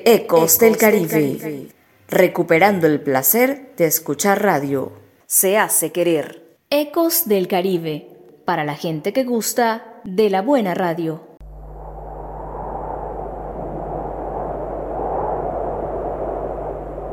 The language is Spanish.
Ecos del Caribe. Recuperando el placer de escuchar radio. Se hace querer. Ecos del Caribe. Para la gente que gusta de la buena radio.